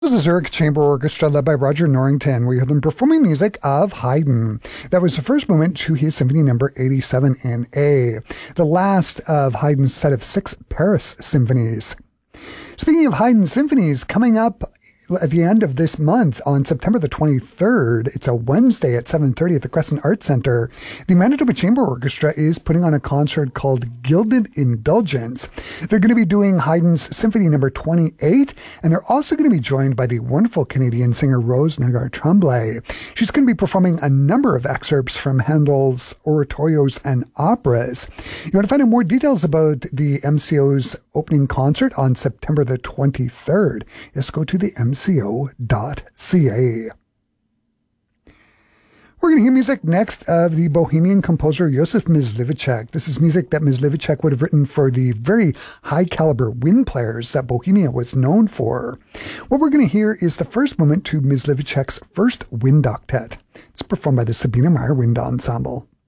This is Zurich Chamber Orchestra led by Roger Norrington. We heard them performing music of Haydn. That was the first movement to his Symphony Number 87 in A, the last of Haydn's set of 6 Paris symphonies. Speaking of Haydn symphonies, coming up at the end of this month on September the 23rd, it's a Wednesday at 7:30 at the Crescent Arts Center, the Manitoba Chamber Orchestra is putting on a concert called Gilded Indulgence. They're going to be doing Haydn's Symphony Number 28, and they're also going to be joined by the wonderful Canadian singer Rose Nagar-Tremblay. She's going to be performing a number of excerpts from Handel's oratorios and operas. You want to find out more details about the MCO's opening concert on September the 23rd? Just go to the MCO.ca. We're going to hear music next of the Bohemian composer Josef Mysliveček. This is music that Mysliveček would have written for the very high-caliber wind players that Bohemia was known for. What we're going to hear is the first movement to Mysliveček's first wind octet. It's performed by the Sabine Meyer Wind Ensemble.